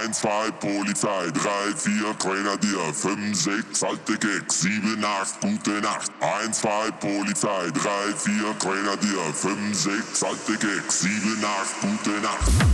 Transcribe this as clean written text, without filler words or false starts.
1, 2, Polizei, 3, 4, Grenadier, 5, 6, alte Gags, 7, 8, gute Nacht. 1, 2, Polizei, 3, 4, Grenadier, 5, 6, alte Gags, 7, 8, gute Nacht.